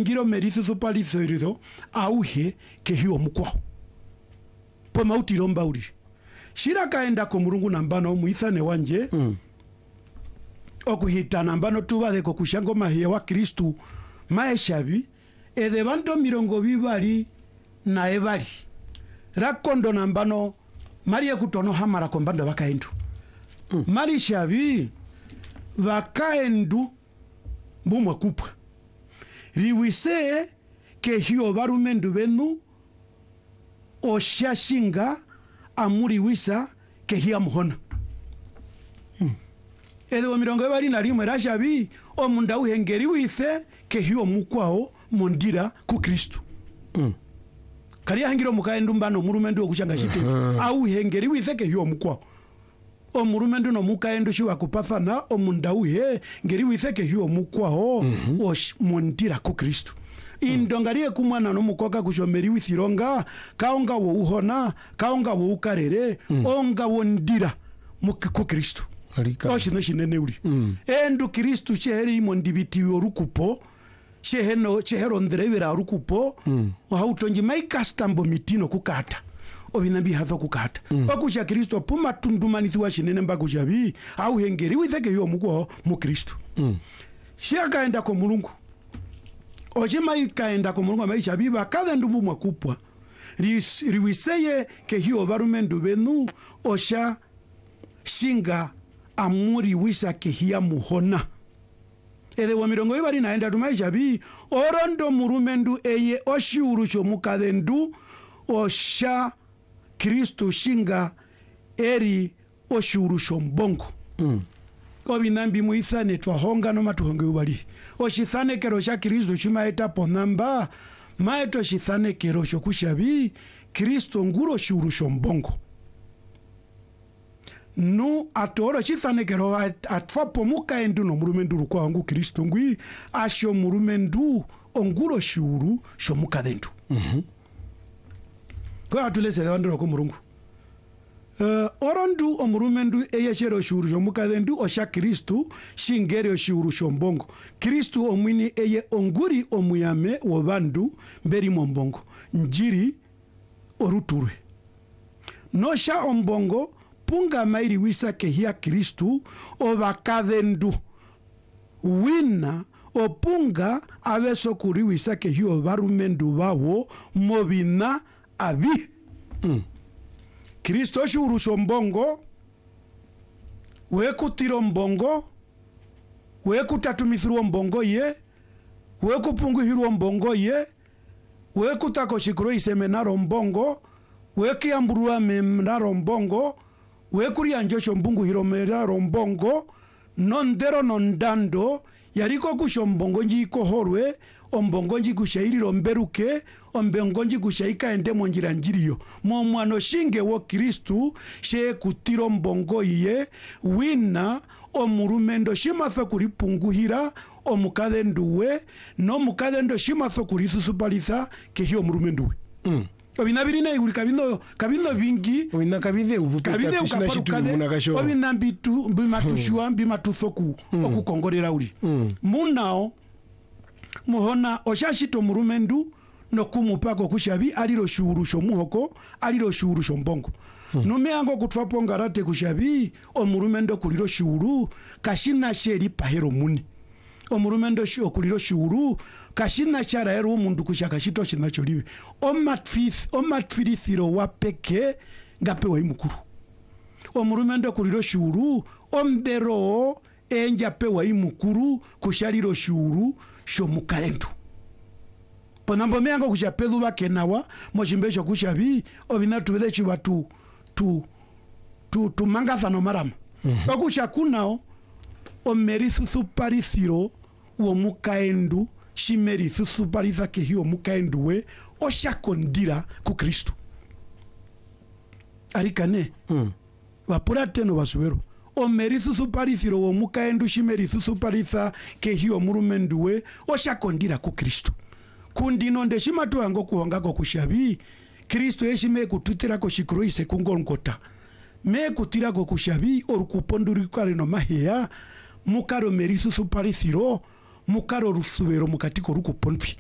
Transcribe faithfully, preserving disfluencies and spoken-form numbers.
ingiro merisu supaliserido auhe ke hiyo mkwao po mauti romba uri shira kaenda ko Mulungu nambano muisane wanje mm. okuhita nambano tubade ko kushango mahia wa Kristu maeshabi ede bando mirongo bibali na ebali rakondo nambano maria kutono hamara kombando bakaendu mm. mari shabi bakaendu bumwa kupwa riwise ke hiyo barumendu benu oshashinga amuri wisa ke hiya muhona hmm. edo mirongo bari na rimwe rashabi omunda uhengeri wise ke hiyo mukwao mondira ku Kristo hmm. kari hangiro mukaendu mbano murumendu okushanga shite uh-huh. au hengeri wise ke hiyo mukwao omurumendu no mukaendu shiwa kupafana omunda uhe ngeri wise ke hiyo mukwao mm-hmm. osh mondira ku Kristo indongarie kumwana no mukoka kushomeri wisironga kaonga wo uhona kaonga wo ukarere mm. onga wo ndira ku Kristo oshino shinene uri mm. endu Kristo cheheri mondibiti orukupo cheheno chehero ndrevera orukupo mm. ohautonji maikastambo mitino kukata obinambi hazo kukata mm. okusha Kristo puma tundumanisi wa shinene mbakushabi au hengeri wizeke yo muko mu Kristo mm. shaka enda ko Mulungu ojima ikaenda ko Mulungu maisha biba kada ndubu mwakupwa riwiseye ke hiyo barumendu benu osha shinga amuri wisa ke hiya muhona ele wa mirongo ibari naenda tumaisha bi orondo murumendu eye oshiurusho mukadendu osha Kristo shinga eri oshiurusho mbongo mm. obinambi muisane twahonga no matuhonge ubali oshisane kero sha Kristo shimaeta ponamba maeto shisane kero sho kushabi Kristo nguro shiurusho mbongo no atoro shisane kero atfapo mukaendu no murumendu rukwa wangu Kristo ngwi asho murumendu onguro shiuru sho mukadendu mhm mm kwa atulese wandro ko Mulungu Uh, orondu omurumendu eyeshero shuru jomukadendu osha Kristu shingere oshuru shombongo Kristu omwini eye onguri omuyame wobandu mberi mombongo njiri oruturwe nosha ombongo punga mairi wisa kehia Kristu obakadendu wina opunga aveso kuri wisa kehio barumendu bawo mobina abi mm. Kristo shuru shombongo weku tiro mbongo weku tatumisuru mbongo ye weku pungu hiru mbongo ye weku tako shikuro isemenaro mbongo weki amburua memnaro mbongo weku rianjosho mbungu hiro menaro mbongo nondero nondando yariko kushombongo njiko horwe ombongo njikushairiro mberuke ombongo njikushaika ende monjira njiriyo mo mwano shinge wo Kristu she kutiro mbongo iye wina omurumendo shimafe kuripunguhira omukadenduwe no mukadendu shimafe kurisusupalisa kehiyo murumenduwe mm. obinabiri na iguri kabindo kabindo vingi obina kabide ubupeta pishina shitu munakasho obina mbitu bimatushwa bimatusoku mm. okukongorera uri mm. munao muhona oshashito murumendu no kumupako kushabi aliro shurusho muhoko aliro shurusho mbongo hmm. numeango kutwapo ngarate kushabi omurumendo kuliro shuru kashina sheri pahero muni omurumendo sho kuliro shuru kashina chara ero mundu kushaka shito chinacho liwe omatfis omatfirisiro wapeke ngape wa imukuru omurumendo kuliro shuru ombero enja pe wa imukuru kushaliro shuru sho mukaendu ponambo meango kushapedu bakenawa mochimbesho kushabi obina tubede chibatu tu tu tu mangasa no marama mm-hmm. okusha kunao omerisu suparisiro wo mukaendu shimerisu suparisa ke hiyo mukaendu we oshakondira ku Kristo arikane mm. wapurate no basuwero omerisu suparisiro wo mukaendu shimerisu suparisa ke hiyo murumenduwe oshakondira ku Kristo kundi nonde shimatu yango kuhonga ko kushabi Kristo yeshime kututira ko shikroise kungolnkota me kutira ko kushabi orukuponduri kare no mahea mukaro merisu suparisiro mukaro rusubero mukatiko rukuponfi